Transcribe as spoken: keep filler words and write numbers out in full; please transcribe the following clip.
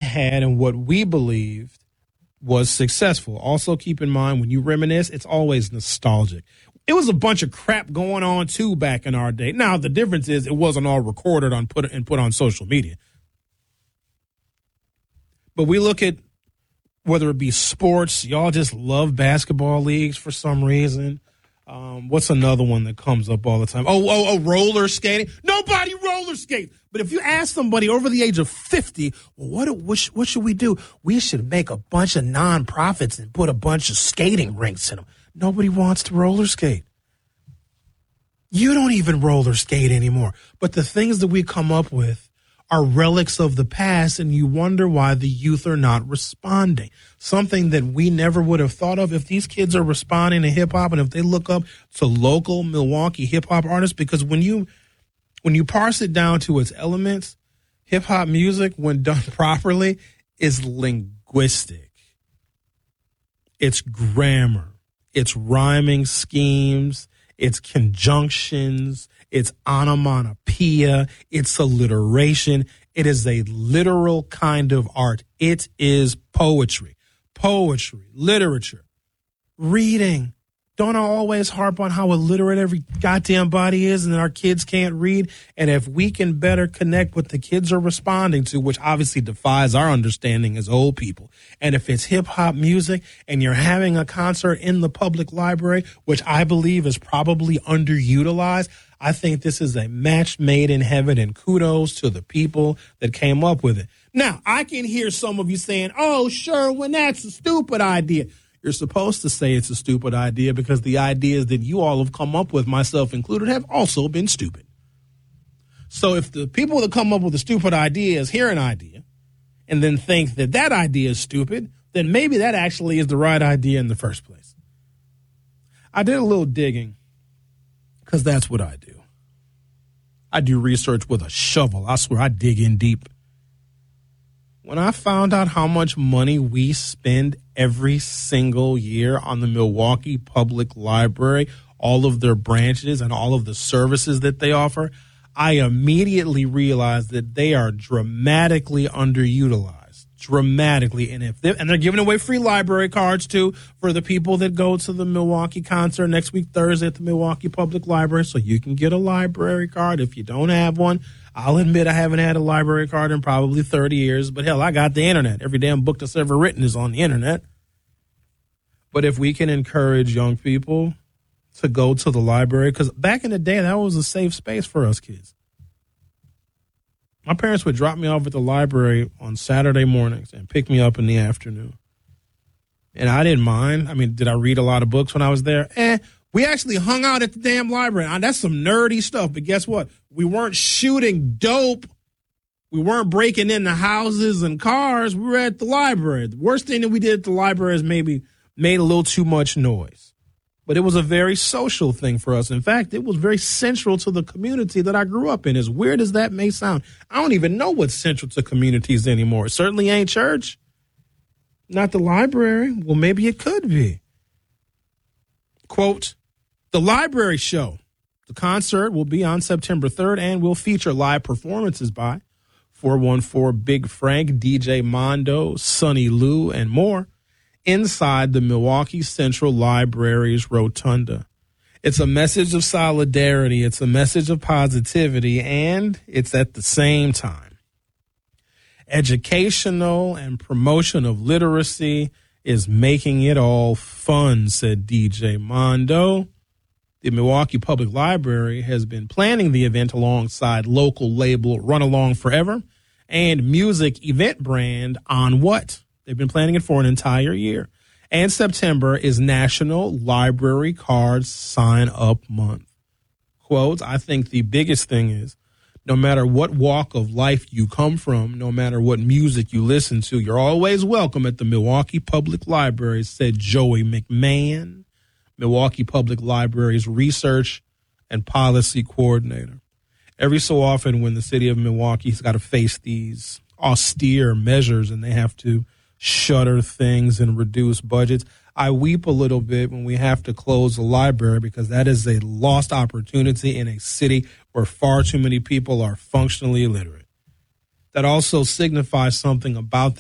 had and what we believed was successful. Also, keep in mind, when you reminisce, it's always nostalgic. It was a bunch of crap going on, too, back in our day. Now, the difference is it wasn't all recorded on put and put on social media. But we look at whether it be sports, y'all just love basketball leagues for some reason. Um, what's another one that comes up all the time? Oh, oh, oh, roller skating. Nobody roller skates. But if you ask somebody over the age of fifty, well, what, what, sh- what should we do? We should make a bunch of nonprofits and put a bunch of skating rinks in them. Nobody wants to roller skate. You don't even roller skate anymore. But the things that we come up with are relics of the past, and you wonder why the youth are not responding. Something that we never would have thought of if these kids are responding to hip-hop and if they look up to local Milwaukee hip-hop artists, because when you when you parse it down to its elements, hip-hop music, when done properly, is linguistic. It's grammar. It's rhyming schemes. It's conjunctions. It's onomatopoeia. It's alliteration. It is a literal kind of art. It is poetry. Poetry, literature, reading. Don't I always harp on how illiterate every goddamn body is and that our kids can't read? And if we can better connect what the kids are responding to, which obviously defies our understanding as old people, and if it's hip-hop music and you're having a concert in the public library, which I believe is probably underutilized, I think this is a match made in heaven, and kudos to the people that came up with it. Now, I can hear some of you saying, oh, Sherwin, that's a stupid idea. You're supposed to say it's a stupid idea because the ideas that you all have come up with, myself included, have also been stupid. So if the people that come up with a stupid ideas hear an idea and then think that that idea is stupid, then maybe that actually is the right idea in the first place. I did a little digging because that's what I do. I do research with a shovel. I swear I dig in deep. When I found out how much money we spend every single year on the Milwaukee Public Library, all of their branches and all of the services that they offer, I immediately realized that they are dramatically underutilized, dramatically. And if they, and they're giving away free library cards too for the people that go to the Milwaukee concert next week Thursday at the Milwaukee Public Library, so you can get a library card if you don't have one. I'll admit I haven't had a library card in probably thirty years, but hell, I got the internet. Every damn book that's ever written is on the internet. But if we can encourage young people to go to the library, because back in the day, that was a safe space for us kids. My parents would drop me off at the library on Saturday mornings and pick me up in the afternoon. And I didn't mind. I mean, did I read a lot of books when I was there? Eh. We actually hung out at the damn library. That's some nerdy stuff, but guess what? We weren't shooting dope. We weren't breaking into houses and cars. We were at the library. The worst thing that we did at the library is maybe made a little too much noise. But it was a very social thing for us. In fact, it was very central to the community that I grew up in. As weird as that may sound, I don't even know what's central to communities anymore. It certainly ain't church. Not the library. Well, maybe it could be. Quote, the library show. The concert will be on September third and will feature live performances by four one four Big Frank, D J Mondo, Sonny Lou, and more inside the Milwaukee Central Library's rotunda. It's a message of solidarity. It's a message of positivity, and it's at the same time educational, and promotion of literacy is making it all fun, said D J Mondo. The Milwaukee Public Library has been planning the event alongside local label Run Along Forever and music event brand On What. They've been planning it for an entire year. And September is National Library Card Sign Up Month. Quote, I think the biggest thing is no matter what walk of life you come from, no matter what music you listen to, you're always welcome at the Milwaukee Public Library, said Joey McMahon, Milwaukee Public Library's research and policy coordinator. Every so often when the city of Milwaukee's got to face these austere measures and they have to shutter things and reduce budgets, I weep a little bit when we have to close the library because that is a lost opportunity in a city where far too many people are functionally illiterate. That also signifies something about that.